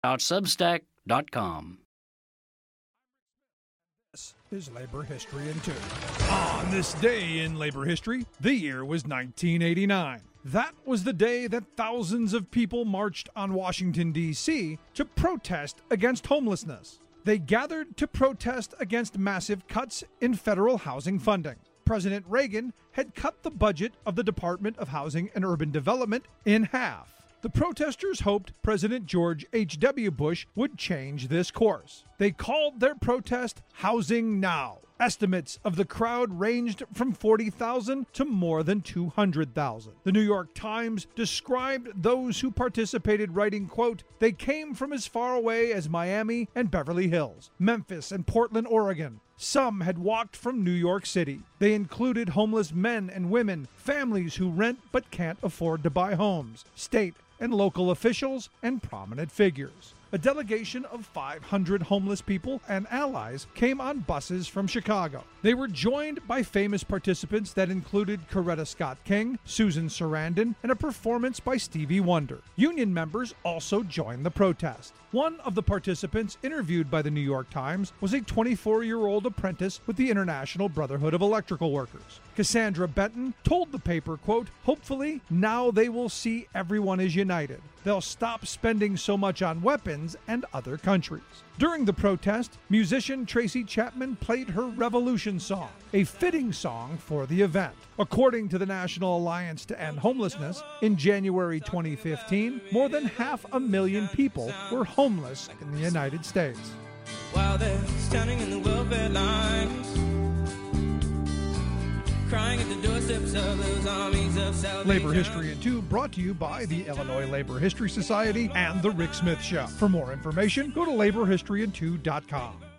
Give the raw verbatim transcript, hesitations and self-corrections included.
substack dot com. This is Labor History in Two. On this day in labor history, the year was nineteen eighty-nine. That was the day that thousands of people marched on Washington, D C to protest against homelessness. They gathered to protest against massive cuts in federal housing funding. President Reagan had cut the budget of the Department of Housing and Urban Development in half. The protesters hoped President George H W Bush would change this course. They called their protest Housing Now. Estimates of the crowd ranged from forty thousand to more than two hundred thousand. The New York Times described those who participated writing, quote, "They came from as far away as Miami and Beverly Hills, Memphis and Portland, Oregon. Some had walked from New York City. They included homeless men and women, families who rent but can't afford to buy homes, state and local officials, and prominent figures." A delegation of five hundred homeless people and allies came on buses from Chicago. They were joined by famous participants that included Coretta Scott King, Susan Sarandon, and a performance by Stevie Wonder. Union members also joined the protest. One of the participants interviewed by the New York Times was a twenty-four-year-old apprentice with the International Brotherhood of Electrical Workers. Cassandra Benton told the paper, quote, "Hopefully, now they will see everyone is united. They'll stop spending so much on weapons and other countries." During the protest, musician Tracy Chapman played her Revolution song, a fitting song for the event. According to the National Alliance to End Homelessness, in January twenty fifteen, more than half a million people were homeless in the United States. While they're standing in the welfare lines, crying at the doorsteps of those armies of salvation. Labor History in Two brought to you by the Illinois Labor History Society and The Rick Smith Show. For more information, go to labor history in two dot com.